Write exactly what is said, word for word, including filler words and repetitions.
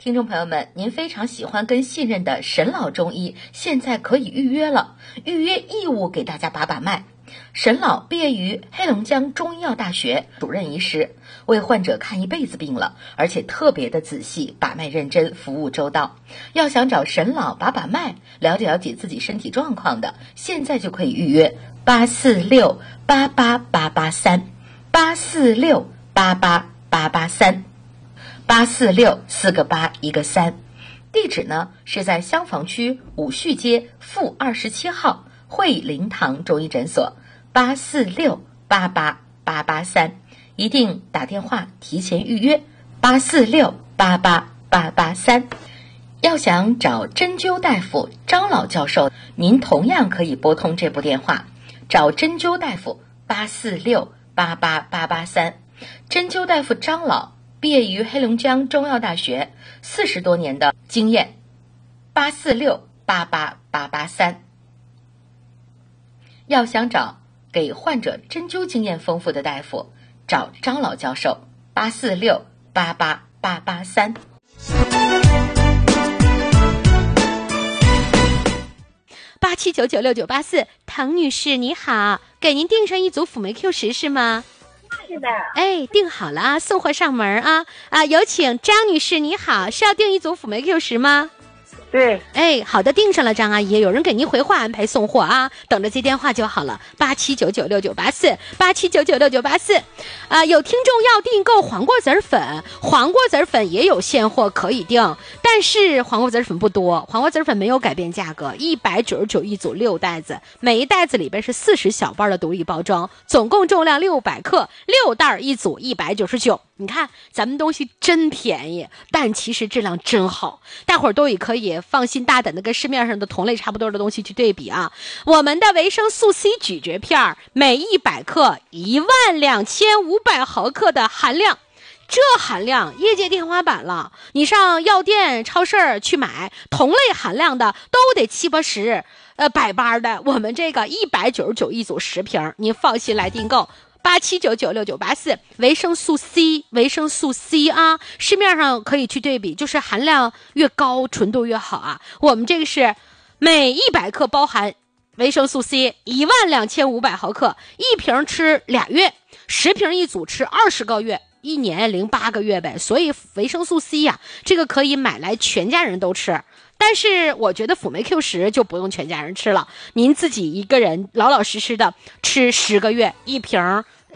听众朋友们，您非常喜欢跟信任的沈老中医，现在可以预约了，预约义务给大家把把脉。沈老毕业于黑龙江中医药大学，主任医师，为患者看一辈子病了，而且特别的仔细，把脉认真，服务周到。要想找沈老把把脉，了解了解自己身体状况的，现在就可以预约八四六八八八八三八四六八八八八三八四六四个八一个三。地址呢是在襄樊区武序街负二十七号惠灵堂中医诊所，八四六八八八八三，一定打电话提前预约八四六八八八八三。要想找针灸大夫张老教授，您同样可以拨通这部电话，找针灸大夫八四六八八八八三。针灸大夫张老毕业于黑龙江中药大学，四十多年的经验，八四六八八八八三。要想找给患者针灸经验丰富的大夫，找张老教授，八四六八八八八三。 八七九九六九八四，唐女士你好，给您订上一组辅酶 Q 十是吗？ 是的。 哎，订好了啊，送货上门啊啊！有请张女士你好，是要订一组辅酶 Q 十吗？ 对。 哎，好的，订上了，张阿姨，有人给您回话安排送货啊，等着接电话就好了。八七九九六九八四，八七九九六九八四，啊，有听众要订购黄瓜籽粉，黄瓜籽粉也有现货可以订，但是黄瓜籽粉不多，黄瓜籽粉没有改变价格，一百九十九一组六袋子，每一袋子里边是四十小包的独立包装，总共重量六百克，六袋一组一百九十九。你看咱们东西真便宜，但其实质量真好，大伙儿都也可以放心大胆的跟市面上的同类差不多的东西去对比啊。我们的维生素 C 咀嚼片，每一百克一万两千五百毫克的含量，这含量业界天花板了，你上药店超市去买同类含量的都得七八十呃百八的，我们这个一百九十九一组十瓶，您放心来订购。八七九九六九八四，维生素 C， 维生素 C 啊，市面上可以去对比，就是含量越高，纯度越好啊。我们这个是每一百克包含维生素 C 一万两千五百毫克，一瓶吃俩月，十瓶一组吃二十个月，一年零八个月呗。所以维生素 C 呀、啊，这个可以买来全家人都吃。但是我觉得辅酶 Q 十就不用全家人吃了，您自己一个人老老实实的吃十个月，一瓶